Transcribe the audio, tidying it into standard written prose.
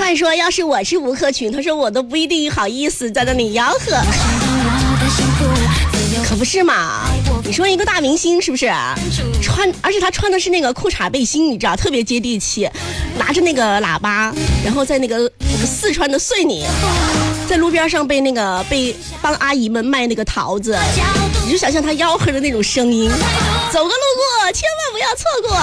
按说要是我是吴克群，他说我都不一定好意思在那里吆喝，可不是嘛？你说一个大明星是不是而且他穿的是那个裤衩背心，你知道，特别接地气，拿着那个喇叭，然后在那个我们四川的遂宁，在路边上被帮阿姨们卖那个桃子，你就想象他吆喝的那种声音，走个路过千万不要错过。